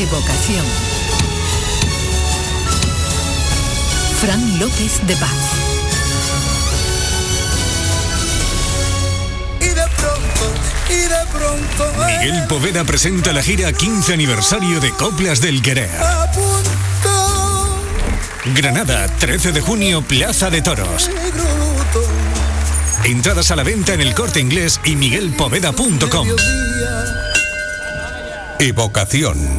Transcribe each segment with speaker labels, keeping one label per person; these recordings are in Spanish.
Speaker 1: Evocación. Fran López de Paz.
Speaker 2: Miguel Poveda presenta la gira 15 aniversario de Coplas del Querer. Granada, 13 de junio, Plaza de Toros. Entradas a la venta en El Corte Inglés y miguelpoveda.com. Evocación.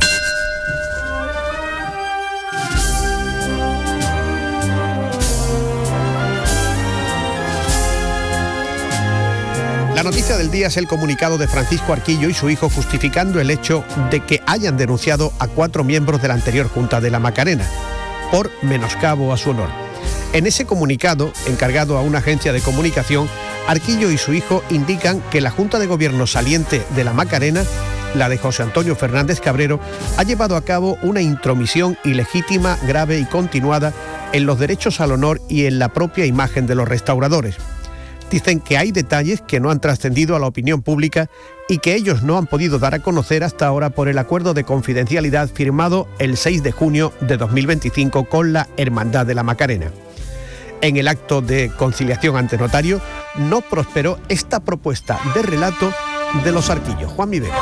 Speaker 3: La noticia del día es el comunicado de Francisco Arquillo y su hijo justificando el hecho de que hayan denunciado a 4 miembros de la anterior Junta de la Macarena por menoscabo a su honor. En ese comunicado, encargado a una agencia de comunicación, Arquillo y su hijo indican que la Junta de Gobierno saliente de la Macarena, la de José Antonio Fernández Cabrero, ha llevado a cabo una intromisión ilegítima, grave y continuada en los derechos al honor y en la propia imagen de los restauradores. Dicen que hay detalles que no han trascendido a la opinión pública y que ellos no han podido dar a conocer hasta ahora por el acuerdo de confidencialidad firmado el 6 de junio de 2025 con la Hermandad de la Macarena. En el acto de conciliación ante notario no prosperó esta propuesta de relato de los Arquillos. Juan Vega.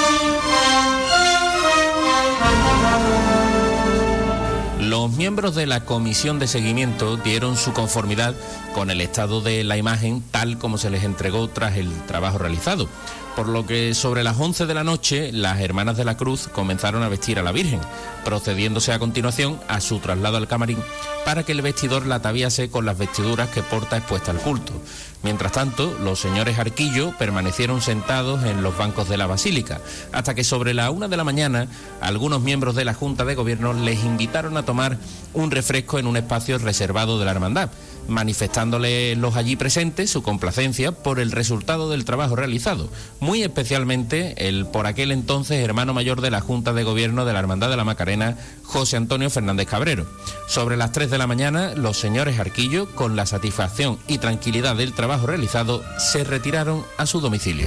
Speaker 4: Los miembros de la comisión de seguimiento dieron su conformidad con el estado de la imagen tal como se les entregó tras el trabajo realizado, por lo que sobre las 11 de la noche las hermanas de la Cruz comenzaron a vestir a la Virgen, procediéndose a continuación a su traslado al camarín para que el vestidor la ataviase con las vestiduras que porta expuesta al culto. Mientras tanto, los señores Arquillo permanecieron sentados en los bancos de la basílica, hasta que sobre la 1 de la mañana algunos miembros de la Junta de Gobierno les invitaron a tomar un refresco en un espacio reservado de la hermandad, manifestándole los allí presentes su complacencia por el resultado del trabajo realizado, muy especialmente el por aquel entonces hermano mayor de la Junta de Gobierno de la Hermandad de la Macarena, José Antonio Fernández Cabrero. Sobre las 3 de la mañana, los señores Arquillo, con la satisfacción y tranquilidad del trabajo realizado, se retiraron a su domicilio.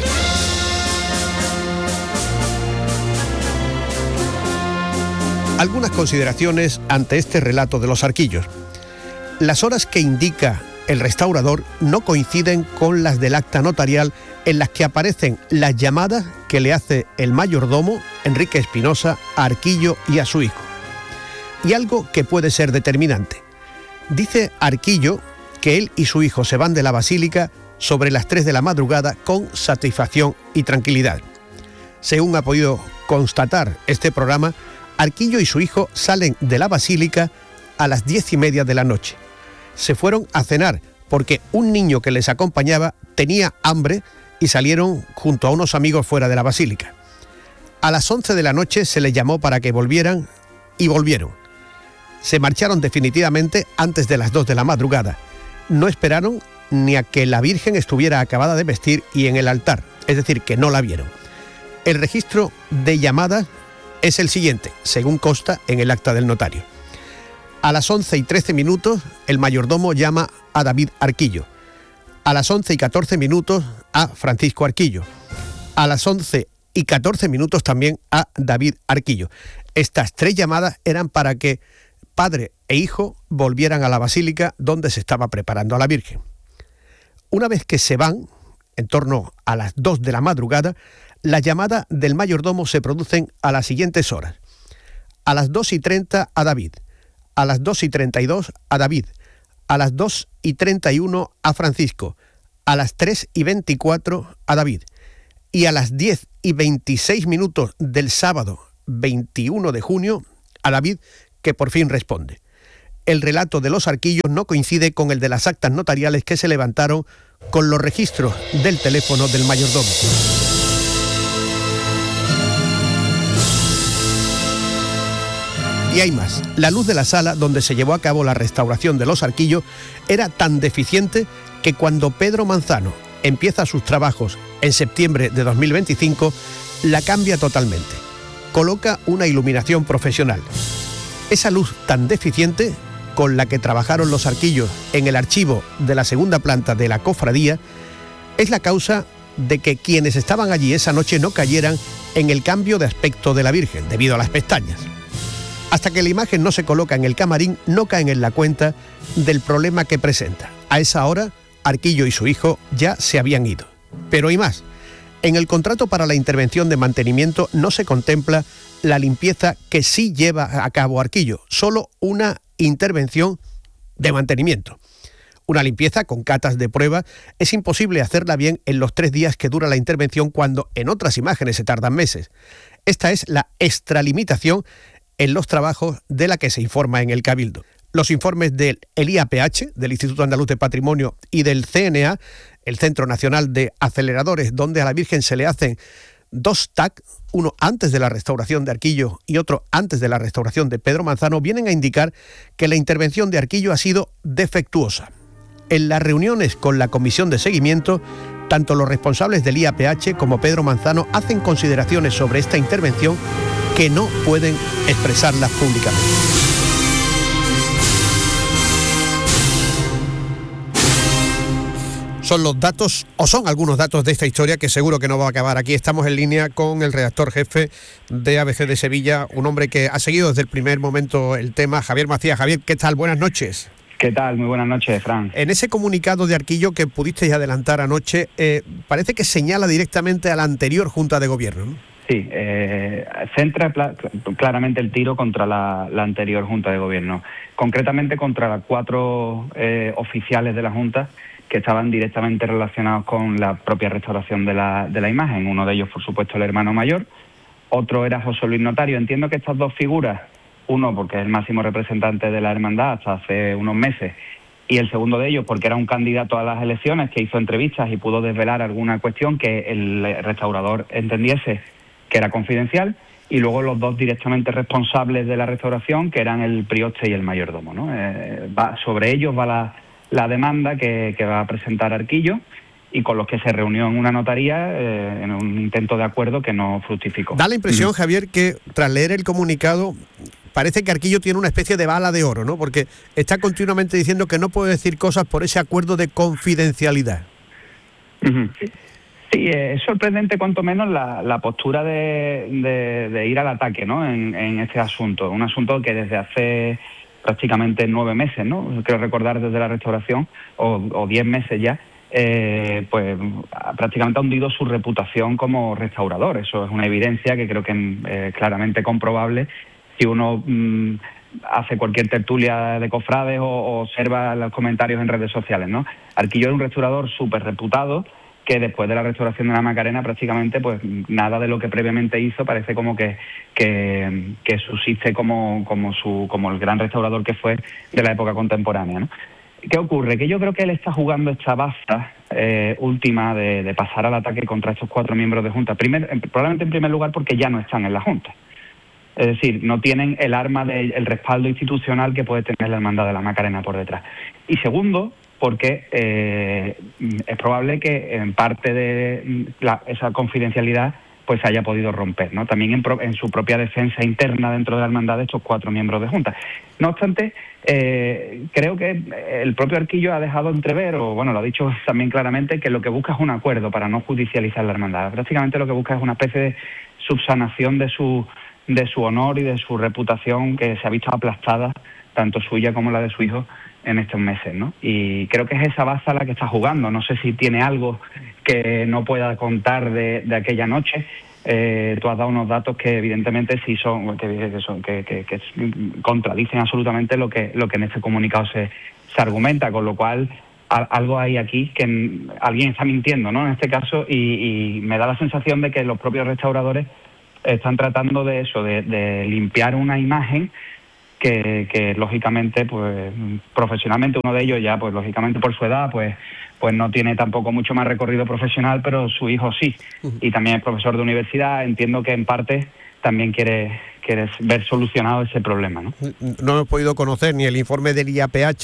Speaker 3: Algunas consideraciones ante este relato de los Arquillos. Las horas que indica el restaurador no coinciden con las del acta notarial en las que aparecen las llamadas que le hace el mayordomo, Enrique Espinosa, a Arquillo y a su hijo. Y algo que puede ser determinante. Dice Arquillo que él y su hijo se van de la basílica sobre las 3 de la madrugada con satisfacción y tranquilidad. Según ha podido constatar este programa, Arquillo y su hijo salen de la basílica a las 10:30 de la noche. Se fueron a cenar porque un niño que les acompañaba tenía hambre y salieron junto a unos amigos fuera de la basílica. A las 11 de la noche se les llamó para que volvieran y volvieron. Se marcharon definitivamente antes de las 2 de la madrugada. No esperaron ni a que la Virgen estuviera acabada de vestir y en el altar, es decir, que no la vieron. El registro de llamadas es el siguiente, según consta en el acta del notario. A las 11:13 el mayordomo llama a David Arquillo. A las 11:14 a Francisco Arquillo. A las 11:14 también a David Arquillo. Estas 3 llamadas eran para que padre e hijo volvieran a la basílica donde se estaba preparando a la Virgen. Una vez que se van, en torno a las 2 de la madrugada, las llamadas del mayordomo se producen a las siguientes horas. A las 2:30 a David, a las 2:32 a David, a las 2:31 a Francisco, a las 3:24 a David y a las 10:26 del sábado 21 de junio a David, que por fin responde. El relato de los Arquillos no coincide con el de las actas notariales que se levantaron con los registros del teléfono del mayordomo. Y hay más. La luz de la sala donde se llevó a cabo la restauración de los Arquillos era tan deficiente que cuando Pedro Manzano empieza sus trabajos en septiembre de 2025, la cambia totalmente. Coloca una iluminación profesional. Esa luz tan deficiente con la que trabajaron los Arquillos en el archivo de la segunda planta de la cofradía es la causa de que quienes estaban allí esa noche no cayeran en el cambio de aspecto de la Virgen, debido a las pestañas. Hasta que la imagen no se coloca en el camarín, no caen en la cuenta del problema que presenta. A esa hora, Arquillo y su hijo ya se habían ido. Pero hay más. En el contrato para la intervención de mantenimiento no se contempla la limpieza que sí lleva a cabo Arquillo, solo una intervención de mantenimiento. Una limpieza con catas de prueba es imposible hacerla bien en los 3 días que dura la intervención, cuando en otras imágenes se tardan meses. Esta es la extralimitación en los trabajos de la que se informa en el Cabildo. Los informes del IAPH, del Instituto Andaluz de Patrimonio, y del CNA, el Centro Nacional de Aceleradores, donde a la Virgen se le hacen 2 TAC, uno antes de la restauración de Arquillo y otro antes de la restauración de Pedro Manzano, vienen a indicar que la intervención de Arquillo ha sido defectuosa. En las reuniones con la comisión de seguimiento, tanto los responsables del IAPH como Pedro Manzano hacen consideraciones sobre esta intervención que no pueden expresarlas públicamente. Son los datos, o son algunos datos de esta historia, que seguro que no va a acabar aquí. Estamos en línea con el redactor jefe de ABC de Sevilla, un hombre que ha seguido desde el primer momento el tema, Javier Macías. Javier, ¿qué tal? Buenas noches.
Speaker 5: ¿Qué tal? Muy buenas noches, Fran.
Speaker 3: En ese comunicado de Arquillo que pudisteis adelantar anoche, parece que señala directamente a la anterior Junta de Gobierno, ¿no?
Speaker 5: Sí, centra claramente el tiro contra la anterior Junta de Gobierno, concretamente contra las 4 oficiales de la Junta que estaban directamente relacionados con la propia restauración de la imagen. Uno de ellos, por supuesto, el hermano mayor, otro era José Luis Notario. Entiendo que estas 2 figuras, uno porque es el máximo representante de la hermandad hasta hace unos meses, y el segundo de ellos porque era un candidato a las elecciones que hizo entrevistas y pudo desvelar alguna cuestión que el restaurador entendiese que era confidencial, y luego los 2 directamente responsables de la restauración, que eran el prioste y el mayordomo, ¿no? Sobre ellos va la demanda que va a presentar Arquillo, y con los que se reunió en una notaría en un intento de acuerdo que no fructificó.
Speaker 3: Da la impresión, Javier, que tras leer el comunicado parece que Arquillo tiene una especie de bala de oro, ¿no? Porque está continuamente diciendo que no puede decir cosas por ese acuerdo de confidencialidad.
Speaker 5: Sí, es sorprendente cuanto menos la postura de ir al ataque, ¿no? En este asunto. Un asunto que desde hace prácticamente 9 meses, ¿no? Creo recordar desde la restauración, o 10 meses ya, pues prácticamente ha hundido su reputación como restaurador. Eso es una evidencia que creo que es claramente comprobable si uno hace cualquier tertulia de cofrades o observa los comentarios en redes sociales, ¿no? Arquillo es un restaurador súper reputado, que después de la restauración de la Macarena prácticamente pues nada de lo que previamente hizo parece como que subsiste como el gran restaurador que fue de la época contemporánea, ¿no? ¿Qué ocurre? Que yo creo que él está jugando esta baza última de pasar al ataque contra estos 4 miembros de Junta. Probablemente en primer lugar porque ya no están en la Junta. Es decir, no tienen el arma el respaldo institucional que puede tener la Hermandad de la Macarena por detrás. Y segundo, porque es probable que en parte de esa confidencialidad pues se haya podido romper, ¿no? También en su propia defensa interna dentro de la hermandad de estos 4 miembros de Junta. No obstante, creo que el propio Arquillo ha dejado entrever, o bueno, lo ha dicho también claramente, que lo que busca es un acuerdo para no judicializar la hermandad. Prácticamente lo que busca es una especie de subsanación de su honor y de su reputación, que se ha visto aplastada, tanto suya como la de su hijo, en estos meses, ¿no? Y creo que es esa baza la que está jugando. No sé si tiene algo que no pueda contar de aquella noche. Tú has dado unos datos que evidentemente sí que contradicen absolutamente lo que en este comunicado se argumenta, con lo cual algo hay aquí que alguien está mintiendo, ¿no? En este caso, y me da la sensación de que los propios restauradores están tratando de eso, de limpiar una imagen que lógicamente, pues profesionalmente, uno de ellos ya, pues lógicamente por su edad, pues no tiene tampoco mucho más recorrido profesional, pero su hijo sí, y también es profesor de universidad. Entiendo que en parte también quiere ver solucionado ese problema, ¿no?
Speaker 3: No hemos podido conocer ni el informe del IAPH,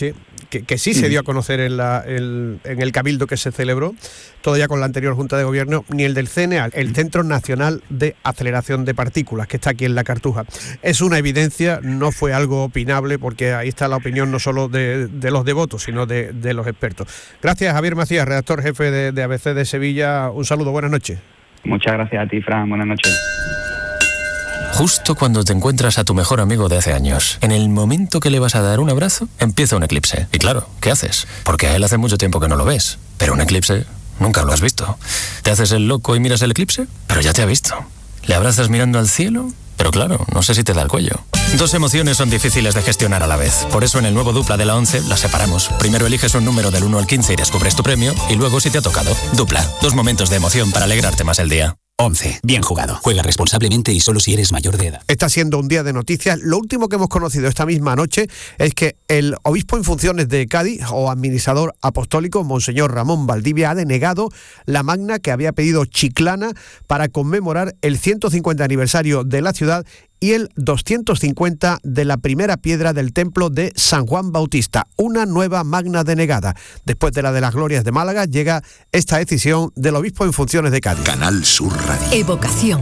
Speaker 3: que sí se dio a conocer en el cabildo que se celebró, todavía con la anterior Junta de Gobierno, ni el del CNA, el Centro Nacional de Aceleración de Partículas, que está aquí en La Cartuja. Es una evidencia, no fue algo opinable, porque ahí está la opinión no solo de los devotos, sino de los expertos. Gracias, Javier Macías, redactor jefe de ABC de Sevilla. Un saludo, buenas noches.
Speaker 5: Muchas gracias a ti, Fran, buenas noches.
Speaker 6: Justo cuando te encuentras a tu mejor amigo de hace años, en el momento que le vas a dar un abrazo, empieza un eclipse. Y claro, ¿qué haces? Porque a él hace mucho tiempo que no lo ves. Pero un eclipse nunca lo has visto. ¿Te haces el loco y miras el eclipse? Pero ya te ha visto. ¿Le abrazas mirando al cielo? Pero claro, no sé si te da el cuello. Dos emociones son difíciles de gestionar a la vez. Por eso en el nuevo Dupla de la 11 las separamos. Primero eliges un número del 1 al 15 y descubres tu premio. Y luego si te ha tocado. Dupla. Dos momentos de emoción para alegrarte más el día.
Speaker 7: 11. Bien jugado. Juega responsablemente y solo si eres mayor de edad.
Speaker 3: Está siendo un día de noticias. Lo último que hemos conocido esta misma noche es que el obispo en funciones de Cádiz o administrador apostólico, Monseñor Ramón Valdivia, ha denegado la magna que había pedido Chiclana para conmemorar el 150 aniversario de la ciudad y el 250 de la primera piedra del templo de San Juan Bautista. Una nueva magna denegada. Después de la de las glorias de Málaga, llega esta decisión del obispo en funciones de Cádiz.
Speaker 2: Canal Sur Radio.
Speaker 1: Evocación.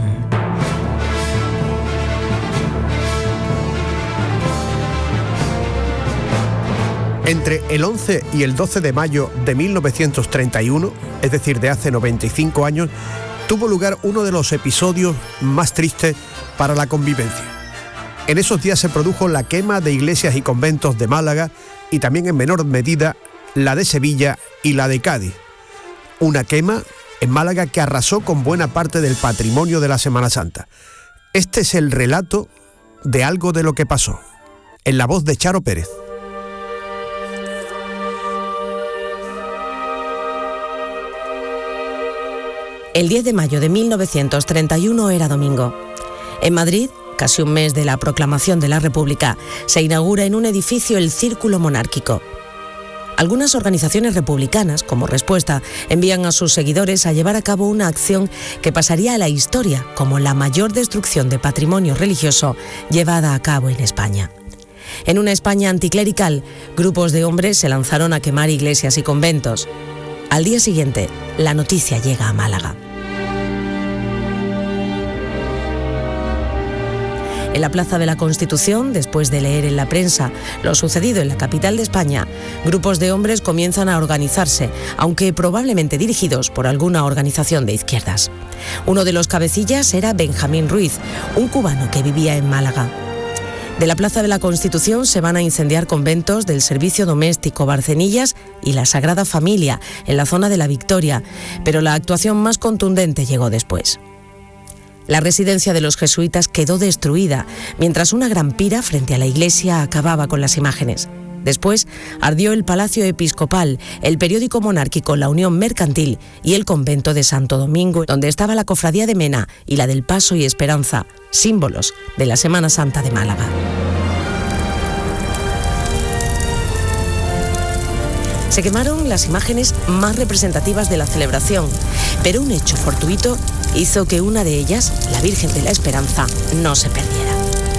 Speaker 3: Entre el 11 y el 12 de mayo de 1931, es decir, de hace 95 años, tuvo lugar uno de los episodios más tristes para la convivencia. En esos días se produjo la quema de iglesias y conventos de Málaga y también en menor medida la de Sevilla y la de Cádiz. Una quema en Málaga que arrasó con buena parte del patrimonio de la Semana Santa. Este es el relato de algo de lo que pasó, en la voz de Charo Pérez.
Speaker 8: El 10 de mayo de 1931 era domingo. En Madrid, casi un mes de la proclamación de la República, se inaugura en un edificio el Círculo Monárquico. Algunas organizaciones republicanas, como respuesta, envían a sus seguidores a llevar a cabo una acción que pasaría a la historia como la mayor destrucción de patrimonio religioso llevada a cabo en España. En una España anticlerical, grupos de hombres se lanzaron a quemar iglesias y conventos. Al día siguiente, la noticia llega a Málaga. En la Plaza de la Constitución, después de leer en la prensa lo sucedido en la capital de España, grupos de hombres comienzan a organizarse, aunque probablemente dirigidos por alguna organización de izquierdas. Uno de los cabecillas era Benjamín Ruiz, un cubano que vivía en Málaga. De la Plaza de la Constitución se van a incendiar conventos del Servicio Doméstico Barcenillas y la Sagrada Familia, en la zona de la Victoria, pero la actuación más contundente llegó después. La residencia de los jesuitas quedó destruida, mientras una gran pira frente a la iglesia acababa con las imágenes. Después ardió el Palacio Episcopal, el periódico monárquico La Unión Mercantil y el convento de Santo Domingo, donde estaba la cofradía de Mena y la del Paso y Esperanza, símbolos de la Semana Santa de Málaga. Se quemaron las imágenes más representativas de la celebración, pero un hecho fortuito hizo que una de ellas, la Virgen de la Esperanza, no se perdiera.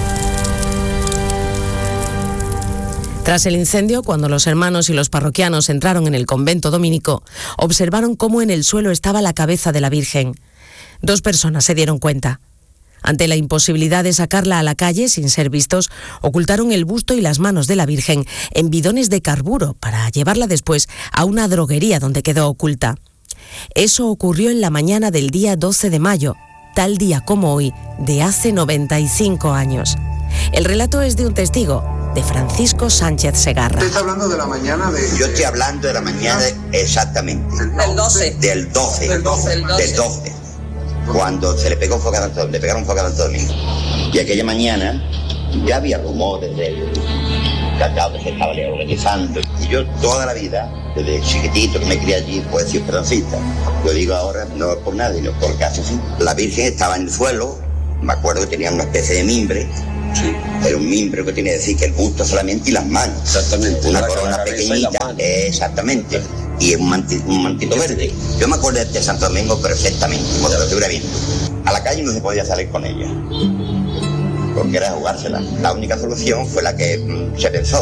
Speaker 8: Tras el incendio, cuando los hermanos y los parroquianos entraron en el convento dominico, observaron cómo en el suelo estaba la cabeza de la Virgen. 2 personas se dieron cuenta. Ante la imposibilidad de sacarla a la calle sin ser vistos, ocultaron el busto y las manos de la Virgen en bidones de carburo para llevarla después a una droguería donde quedó oculta. Eso ocurrió en la mañana del día 12 de mayo, tal día como hoy, de hace 95 años. El relato es de un testigo, de Francisco Sánchez Segarra.
Speaker 9: ¿Usted está hablando de la mañana de...?
Speaker 10: Yo estoy hablando de la mañana exactamente.
Speaker 9: ¿Del 12?
Speaker 10: Del 12. Cuando se le pegaron fuego a Santo Domingo. Y aquella mañana ya había rumores del cacao que se estaba organizando. Y yo toda la vida, desde chiquitito que me crié allí, pues soy esperancista. Yo digo ahora, no por nada, sino porque hace así. La Virgen estaba en el suelo, me acuerdo que tenía una especie de mimbre. Sí. Era un mimbre que tenía que decir que el busto solamente y las manos.
Speaker 9: Exactamente.
Speaker 10: Una corona pequeñita, exactamente. Y un mantito verde. Yo me acuerdo de Santo Domingo perfectamente, como te lo estuviera viendo. A la calle no se podía salir con ella, porque era jugársela. La única solución fue la que se pensó,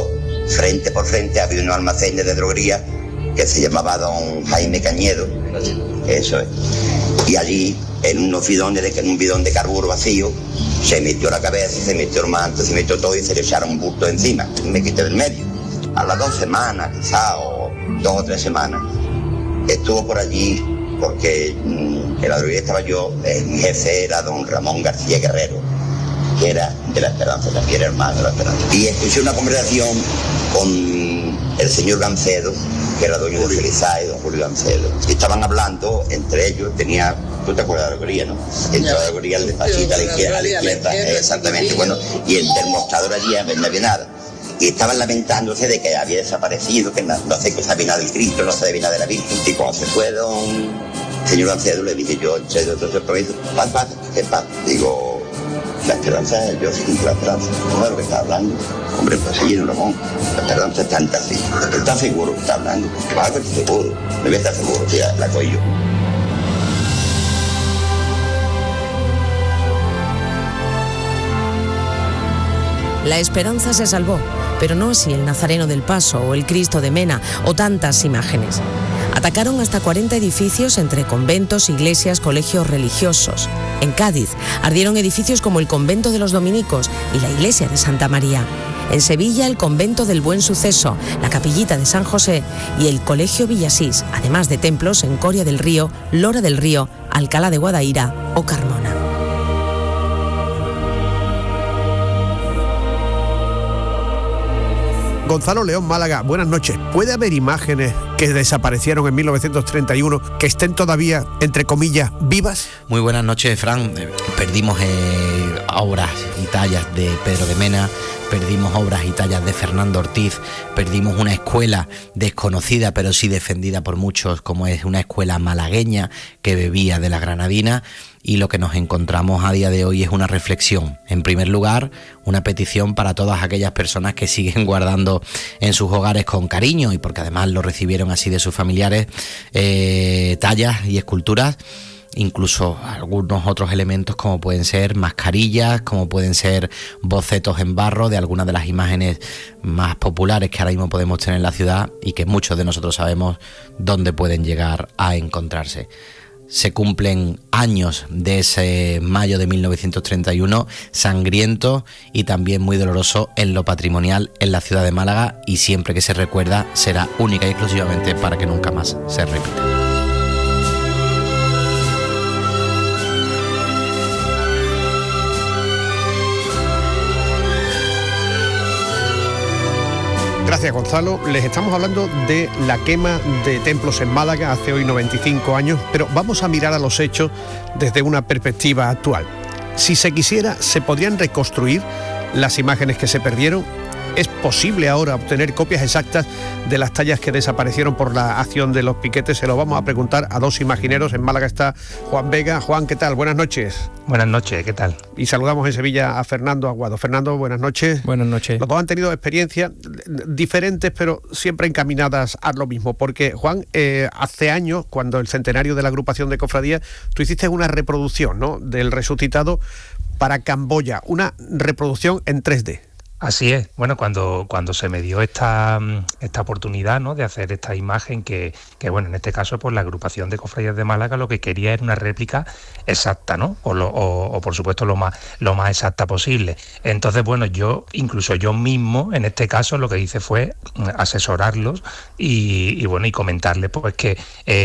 Speaker 10: frente por frente había unos almacenes de droguería que se llamaba Don Jaime Cañedo, eso es. Y allí, en un bidón de carburo vacío, se metió la cabeza, se metió el manto, se metió todo y se le echaron un bulto encima. Me quité del medio. A las 2 semanas, quizá, o 2 o 3 semanas, estuvo por allí porque en la droguería estaba yo, mi jefe era don Ramón García Guerrero, que era de La Esperanza, también era hermano de La Esperanza. Y escuché una conversación con el señor Gancedo, que era dueño de Felizay, don Julio Gancedo. Y estaban hablando, entre ellos, tú te acuerdas de la droguería, ¿no? Entre la droguería, el despachito a la izquierda, exactamente, bueno, y el mostrador allí no había nada. Y estaban lamentándose de que había desaparecido, que no sabía nada del Cristo, no sabía nada de la Virgen. Y cuando se fue don señor Gancedo, le dije yo, che, doctor proviso, ¿qué pasa? Digo, La Esperanza, yo sí, La Esperanza, no es lo que está hablando. Hombre, pues sí, Ramón, La Esperanza está en así. ¿Estás seguro que está hablando? Claro que estoy seguro, me voy a estar seguro, o sea, la cojo yo.
Speaker 8: La Esperanza se salvó, pero no así el Nazareno del Paso o el Cristo de Mena o tantas imágenes. Atacaron hasta 40 edificios entre conventos, iglesias, colegios religiosos. En Cádiz ardieron edificios como el convento de los dominicos y la iglesia de Santa María. En Sevilla, el convento del Buen Suceso, la capillita de San José y el colegio Villasís, además de templos en Coria del Río, Lora del Río, Alcalá de Guadaira o Carmona.
Speaker 3: Gonzalo León, Málaga, buenas noches. ¿Puede haber imágenes que desaparecieron en 1931 que estén todavía, entre comillas, vivas?
Speaker 11: Muy buenas noches, Fran. Perdimos obras y tallas de Pedro de Mena, perdimos obras y tallas de Fernando Ortiz, perdimos una escuela desconocida pero sí defendida por muchos, como es una escuela malagueña que bebía de la granadina. Y lo que nos encontramos a día de hoy es una reflexión. En primer lugar, una petición para todas aquellas personas que siguen guardando en sus hogares con cariño y porque además lo recibieron así de sus familiares, tallas y esculturas, incluso algunos otros elementos como pueden ser mascarillas, como pueden ser bocetos en barro de algunas de las imágenes más populares que ahora mismo podemos tener en la ciudad y que muchos de nosotros sabemos dónde pueden llegar a encontrarse. Se cumplen años de ese mayo de 1931, sangriento y también muy doloroso en lo patrimonial en la ciudad de Málaga, y siempre que se recuerda será única y exclusivamente para que nunca más se repita.
Speaker 3: Gracias, Gonzalo. Les estamos hablando de la quema de templos en Málaga hace hoy 95 años, pero vamos a mirar a los hechos desde una perspectiva actual. Si se quisiera, ¿se podrían reconstruir las imágenes que se perdieron? ¿Es posible ahora obtener copias exactas de las tallas que desaparecieron por la acción de los piquetes? Se lo vamos a preguntar a dos imagineros. En Málaga está Juan Vega. Juan, ¿qué tal? Buenas noches.
Speaker 12: Buenas noches, ¿qué tal?
Speaker 3: Y saludamos en Sevilla a Fernando Aguado. Fernando, buenas noches.
Speaker 13: Buenas noches.
Speaker 3: Los dos han tenido experiencias diferentes, pero siempre encaminadas a lo mismo. Porque, Juan, hace años, cuando el centenario de la agrupación de cofradías, tú hiciste una reproducción, ¿no?, del resucitado para Camboya, una reproducción en 3D.
Speaker 12: Así es. Bueno, cuando se me dio esta oportunidad, ¿no?, de hacer esta imagen que bueno, en este caso pues la agrupación de cofradías de Málaga lo que quería era una réplica exacta, ¿no?, o por supuesto lo más exacta posible. Entonces, bueno, incluso yo mismo en este caso lo que hice fue asesorarlos y bueno, y comentarles pues que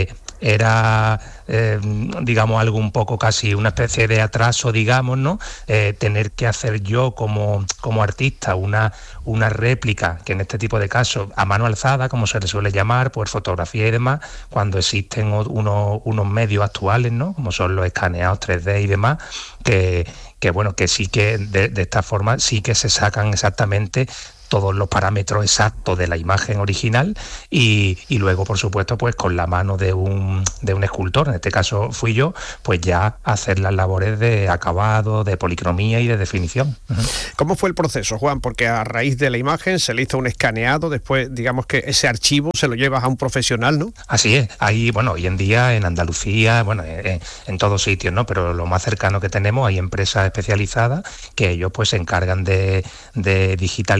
Speaker 12: era digamos algo un poco casi una especie de atraso, digamos, ¿no? Tener que hacer yo como artista una réplica, que en este tipo de casos a mano alzada, como se le suele llamar, pues fotografía y demás, cuando existen unos medios actuales, ¿no?, como son los escaneados 3D y demás, que bueno, que sí que de esta forma sí que se sacan exactamente todos los parámetros exactos de la imagen original y luego, por supuesto, pues con la mano de un escultor, en este caso fui yo, pues ya hacer las labores de acabado, de policromía y de definición.
Speaker 3: ¿Cómo fue el proceso, Juan? Porque a raíz de la imagen se le hizo un escaneado, después digamos que ese archivo se lo llevas a un profesional, ¿no?
Speaker 12: Así es. Ahí, bueno, hoy en día en Andalucía, bueno, en todos sitios, ¿no?, pero lo más cercano que tenemos hay empresas especializadas que ellos pues se encargan de digitalizar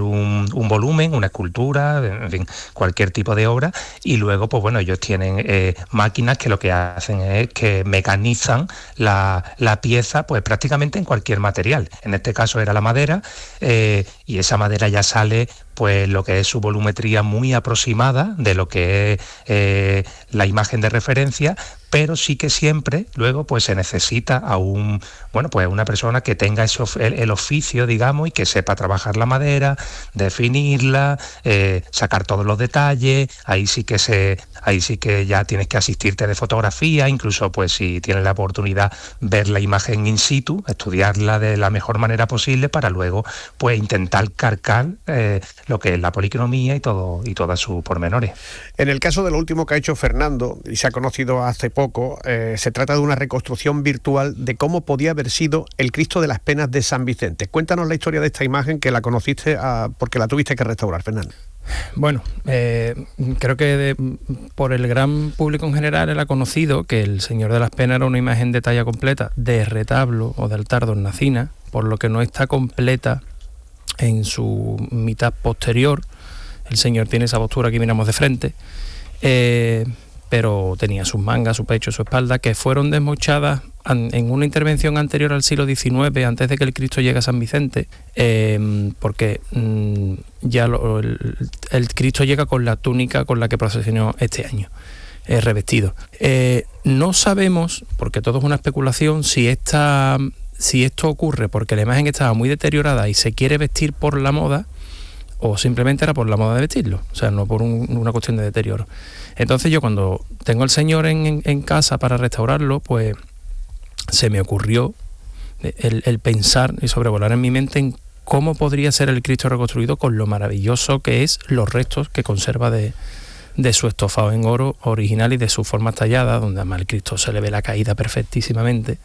Speaker 12: un volumen, una escultura, en fin, cualquier tipo de obra, y luego, pues bueno, ellos tienen máquinas que lo que hacen es que mecanizan la pieza, pues prácticamente en cualquier material. En este caso era la madera, y esa madera ya sale pues lo que es su volumetría muy aproximada de lo que es la imagen de referencia, pero sí que siempre luego pues se necesita a una persona que tenga el oficio, digamos, y que sepa trabajar la madera, definirla, sacar todos los detalles. Ahí sí que ya tienes que asistirte de fotografía, incluso pues si tienes la oportunidad ver la imagen in situ, estudiarla de la mejor manera posible para luego pues intentar calcar lo que es la policromía y todas sus pormenores.
Speaker 3: En el caso de lo último que ha hecho Fernando, y se ha conocido hace poco, se trata de una reconstrucción virtual de cómo podía haber sido el Cristo de las Penas de San Vicente. Cuéntanos la historia de esta imagen, que la conociste porque la tuviste que restaurar, Fernando.
Speaker 13: Bueno, creo que por el gran público en general era conocido que el Señor de las Penas era una imagen de talla completa de retablo o de altar de hornacina, por lo que no está completa en su mitad posterior. El Señor tiene esa postura que miramos de frente, pero tenía sus mangas, su pecho, su espalda, que fueron desmochadas en una intervención anterior al siglo XIX, antes de que el Cristo llegue a San Vicente, porque ya el Cristo llega con la túnica con la que procesionó este año, revestido. No sabemos, porque todo es una especulación, si esto ocurre porque la imagen estaba muy deteriorada y se quiere vestir por la moda, o simplemente era por la moda de vestirlo, o sea, no por una cuestión de deterioro. Entonces yo, cuando tengo al Señor en casa para restaurarlo, pues se me ocurrió el pensar y sobrevolar en mi mente en cómo podría ser el Cristo reconstruido, con lo maravilloso que es los restos que conserva de su estofado en oro original y de sus formas talladas, donde además al Cristo se le ve la caída perfectísimamente.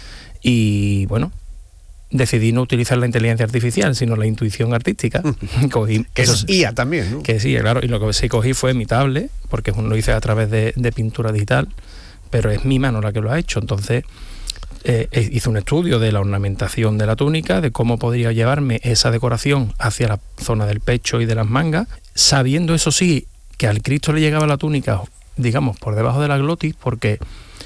Speaker 13: Y bueno, decidí no utilizar la inteligencia artificial, sino la intuición artística. Cogí,
Speaker 3: que es IA también, ¿no?
Speaker 13: Que sí, claro, y lo que sí cogí fue mi tablet, porque lo hice a través de pintura digital, pero es mi mano la que lo ha hecho. Entonces hice un estudio de la ornamentación de la túnica, de cómo podría llevarme esa decoración hacia la zona del pecho y de las mangas, sabiendo, eso sí, que al Cristo le llegaba la túnica, digamos, por debajo de la glotis, porque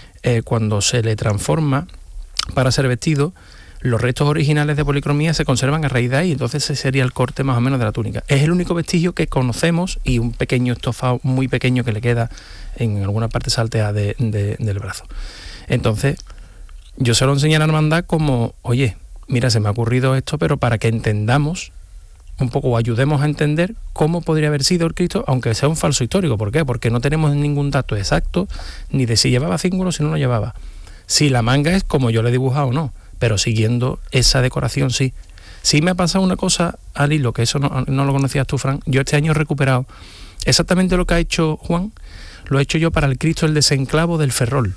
Speaker 13: cuando se le transforma para ser vestido, los restos originales de policromía se conservan a raíz de ahí, entonces ese sería el corte más o menos de la túnica. Es el único vestigio que conocemos, y un pequeño estofado muy pequeño que le queda en alguna parte salteada del brazo. Entonces yo se lo enseñé a la hermandad como, oye, mira, se me ha ocurrido esto, pero para que entendamos un poco, o ayudemos a entender cómo podría haber sido el Cristo, aunque sea un falso histórico. ¿Por qué? Porque no tenemos ningún dato exacto, ni de si llevaba cíngulo o si no lo llevaba. Si la manga es como yo le he dibujado o no, pero siguiendo esa decoración, sí. Sí me ha pasado una cosa al hilo, que eso no lo conocías tú, Fran. Yo este año he recuperado exactamente lo que ha hecho Juan, lo he hecho yo para el Cristo el desenclavo del Ferrol.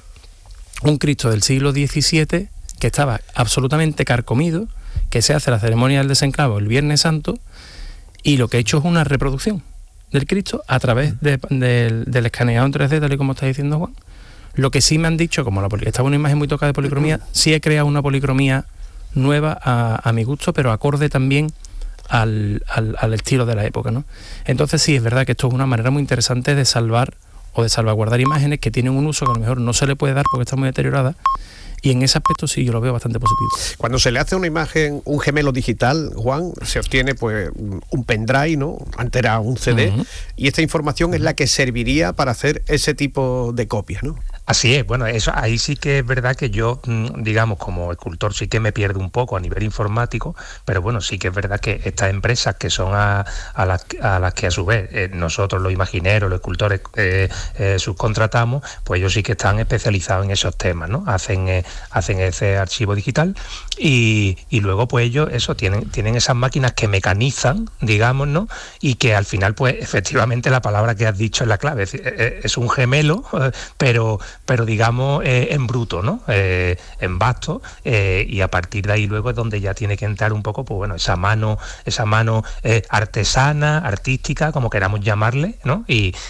Speaker 13: Un Cristo del siglo XVII que estaba absolutamente carcomido, que se hace la ceremonia del desenclavo el Viernes Santo, y lo que he hecho es una reproducción del Cristo a través del escaneado en 3D, tal y como está diciendo Juan. Lo que sí me han dicho, como estaba una imagen muy tocada de policromía, sí he creado una policromía nueva a mi gusto, pero acorde también al estilo de la época, ¿no? Entonces sí, es verdad que esto es una manera muy interesante de salvar o de salvaguardar imágenes que tienen un uso que a lo mejor no se le puede dar porque está muy deteriorada. Y en ese aspecto sí, yo lo veo bastante positivo.
Speaker 3: Cuando se le hace una imagen, un gemelo digital, Juan, se obtiene pues un pendrive, ¿no? Antes era un CD, y esta información es la que serviría para hacer ese tipo de copias, ¿no?
Speaker 12: Así es, bueno, eso ahí sí que es verdad que yo, digamos, como escultor sí que me pierdo un poco a nivel informático, pero bueno, sí que es verdad que estas empresas que son a las que a su vez nosotros los imagineros, los escultores subcontratamos, pues ellos sí que están especializados en esos temas, ¿no? Hacen ese archivo digital y luego pues ellos tienen esas máquinas que mecanizan, digamos, ¿no? Y que al final pues efectivamente la palabra que has dicho es la clave, es un gemelo, pero digamos en bruto, ¿no? En vasto, y a partir de ahí luego es donde ya tiene que entrar un poco, pues bueno, esa mano artesana, artística, como queramos llamarle, ¿no? Y